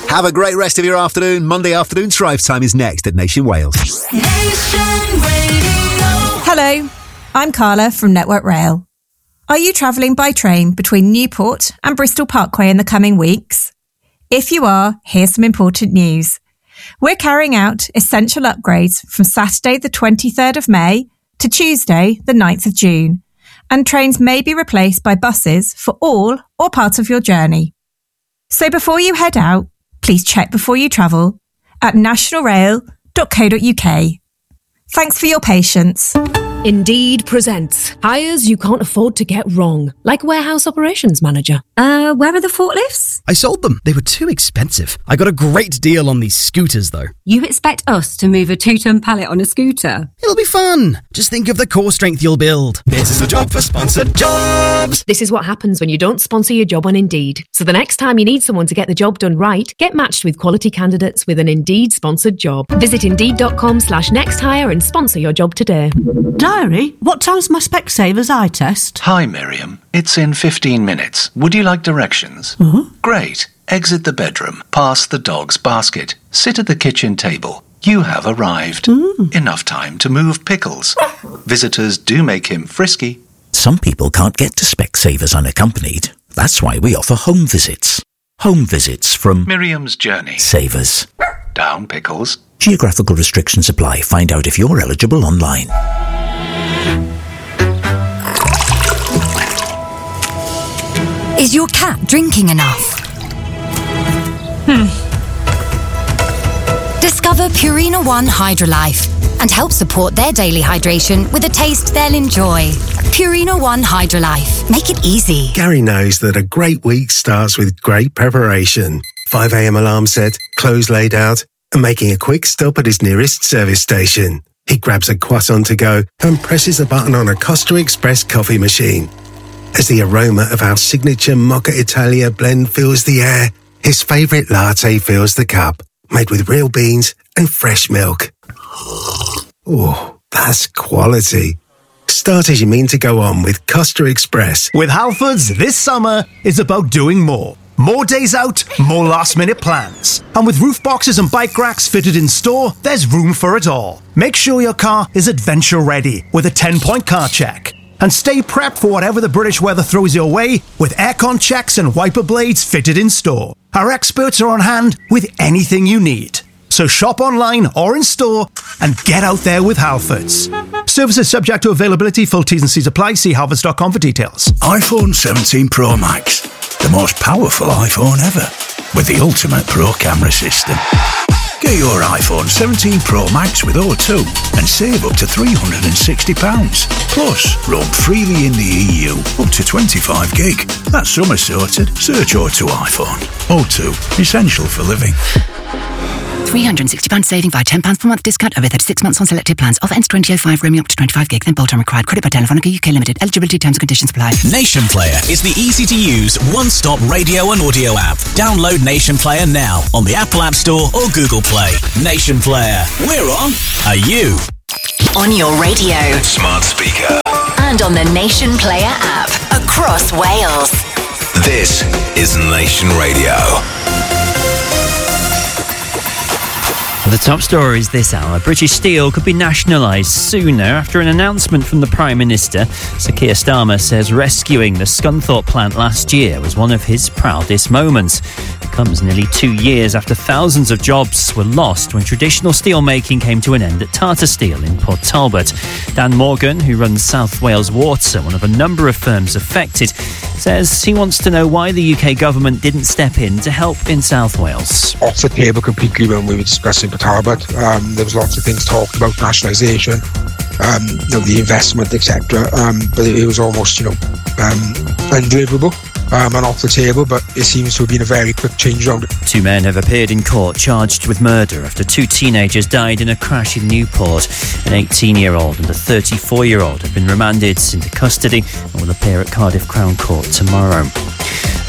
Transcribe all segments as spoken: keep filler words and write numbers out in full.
Have a great rest of your afternoon. Monday afternoon drive time is next at Nation Wales. Nation Radio. Hello, I'm Carla from Network Rail. Are you travelling by train between Newport and Bristol Parkway in the coming weeks? If you are, here's some important news. We're carrying out essential upgrades from Saturday the twenty-third of May to Tuesday the ninth of June, and trains may be replaced by buses for all or part of your journey. So before you head out, please check before you travel at national rail dot co dot uk. Thanks for your patience. Indeed presents hires you can't afford to get wrong, like warehouse operations manager. Uh, where are the forklifts? I sold them. They were too expensive. I got a great deal on these scooters, though. You expect us to move a two-ton pallet on a scooter? It'll be fun. Just think of the core strength you'll build. This is the job for sponsored jobs. This is what happens when you don't sponsor your job on Indeed. So the next time you need someone to get the job done right, get matched with quality candidates with an Indeed-sponsored job. Visit Indeed.com slash next hire and sponsor your job today. Diary, what time's my Specsavers eye test? Hi, Miriam. It's in fifteen minutes. Would you like directions? Uh-huh. Great. Exit the bedroom, past the dog's basket, sit at the kitchen table. You have arrived. Mm. Enough time to move pickles. Visitors do make him frisky. Some people can't get to Specsavers unaccompanied. That's why we offer home visits. Home visits from Miriam's Journey. Savers. Down pickles. Geographical restrictions apply. Find out if you're eligible online. Is your cat drinking enough? Hmm. Discover Purina One Hydrolife and help support their daily hydration with a taste they'll enjoy. Purina One Hydrolife. Make it easy. Gary knows that a great week starts with great preparation. five a.m. alarm set, clothes laid out, and making a quick stop at his nearest service station. He grabs a croissant to go and presses a button on a Costa Express coffee machine. As the aroma of our signature Mocha Italia blend fills the air, his favourite latte fills the cup, made with real beans and fresh milk. Oh, that's quality. Start as you mean to go on with Costa Express. With Halfords, this summer is about doing more. More days out, more last-minute plans. And with roof boxes and bike racks fitted in store, there's room for it all. Make sure your car is adventure-ready with a ten-point car check. And stay prepped for whatever the British weather throws your way with aircon checks and wiper blades fitted in store. Our experts are on hand with anything you need. So shop online or in store and get out there with Halfords. Services subject to availability. Full T's and C's apply. See halfords dot com for details. iPhone seventeen Pro Max. The most powerful iPhone ever. With the ultimate pro camera system. Get your iPhone seventeen Pro Max with O two and save up to three hundred sixty pounds. Plus, roam freely in the E U up to twenty-five gig. That's summer sorted. Search O two iPhone. O two, essential for living. three hundred sixty pounds saving via ten pounds per month discount over thirty-six months on selected plans. Offer ends twenty oh five, roaming up to twenty-five gig, then bolt-on required. Credit by Telefonica U K Limited. Eligibility terms and conditions apply. Nation Player is the easy-to-use, one-stop radio and audio app. Download Nation Player now on the Apple App Store or Google Play. Nation Player. We're on. Are you? On your radio. Smart speaker. And on the Nation Player app. Across Wales. This is Nation Radio. The top stories this hour. British Steel could be nationalised sooner after an announcement from the Prime Minister. Sir Keir Starmer says rescuing the Scunthorpe plant last year was one of his proudest moments. It comes nearly two years after thousands of jobs were lost when traditional steel making came to an end at Tata Steel in Port Talbot. Dan Morgan, who runs South Wales Water, one of a number of firms affected, says he wants to know why the U K government didn't step in to help in South Wales. Off the table completely when we were discussing Port Talbot. Um, there was lots of things talked about nationalisation, um, you know, the investment, et cetera. Um, but it, it was almost, you know, um, undeliverable um, and off the table. But it seems to have been a very quick change around it. Two men have appeared in court charged with murder after two teenagers died in a crash in Newport. An eighteen-year-old and a thirty-four-year-old have been remanded into custody and will appear at Cardiff Crown Court tomorrow. A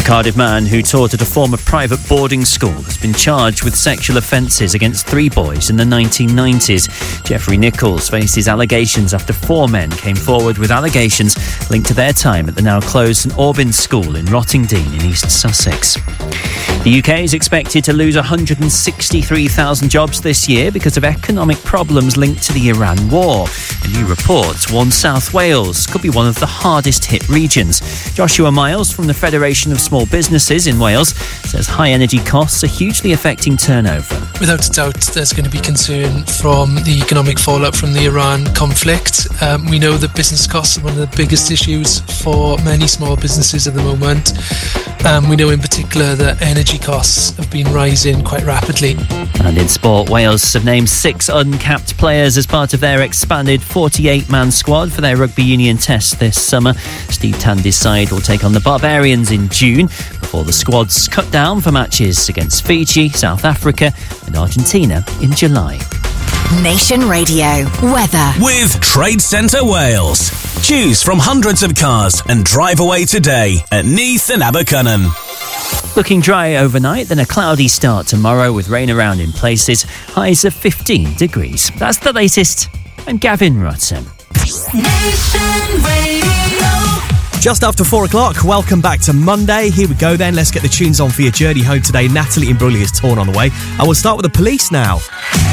Cardiff man who taught at a former private boarding school has been charged with sexual offences against three boys in the nineteen nineties. Jeffrey Nichols faces allegations after four men came forward with allegations linked to their time at the now closed St Albans School in Rottingdean in East Sussex. The U K is expected to lose one hundred sixty-three thousand jobs this year because of economic problems linked to the Iran war. A new report warns South Wales could be one of the hardest hit regions. Joshua Miles from the Federation of Small Businesses in Wales says high energy costs are hugely affecting turnover. Without a doubt, there's going to be concern from the economic fallout from the Iran conflict. Um, we know that business costs are one of the biggest issues for many small businesses at the moment. Um, we know in particular that energy costs have been rising quite rapidly. And in sport, Wales have named six uncapped players as part of their expanded forty-eight man squad for their rugby union test this summer. Steve Tandy's side will take on the Barbarians in June before the squads cut down for matches against Fiji, South Africa and Argentina in July. Nation Radio weather with Trade Centre Wales. Choose from hundreds of cars and drive away today at Neath and Abercynon. Looking dry overnight, then a cloudy start tomorrow with rain around in places. Highs of fifteen degrees. That's the latest. I'm Gavin Rutten. Nation Radio. Just after four o'clock, welcome back to Monday. Here we go then, let's get the tunes on for your journey home today. Natalie Imbruglia is Torn on the way. I will start with the Police now.